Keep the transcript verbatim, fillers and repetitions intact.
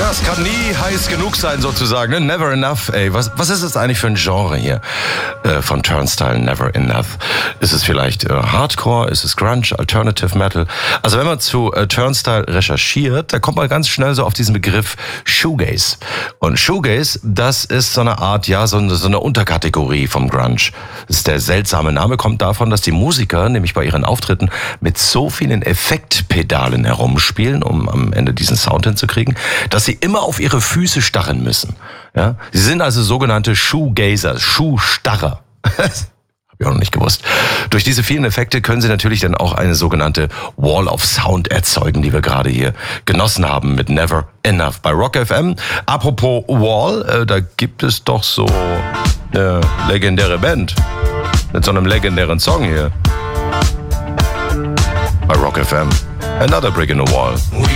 Ja, es kann nie heiß genug sein sozusagen, ne? Never Enough, ey. Was, was ist es eigentlich für ein Genre hier äh, von Turnstile, Never Enough? Ist es vielleicht äh, Hardcore, ist es Grunge, Alternative Metal? Also wenn man zu äh, Turnstile recherchiert, da kommt man ganz schnell so auf diesen Begriff Shoegaze. Und Shoegaze, das ist so eine Art, ja, so eine, so eine Unterkategorie vom Grunge. Das ist der seltsame Name, kommt davon, dass die Musiker, nämlich bei ihren Auftritten, mit so vielen Effektpedalen herumspielen, um am Ende diesen Sound hinzukriegen, dass sie immer auf ihre Füße starren müssen. Ja? Sie sind also sogenannte Shoegazer, Schuhstarrer. Das habe ich auch noch nicht gewusst. Durch diese vielen Effekte können sie natürlich dann auch eine sogenannte Wall of Sound erzeugen, die wir gerade hier genossen haben mit Never Enough bei Rock F M. Apropos Wall, äh, da gibt es doch so eine legendäre Band mit so einem legendären Song hier bei Rock F M. Another Brick in the Wall.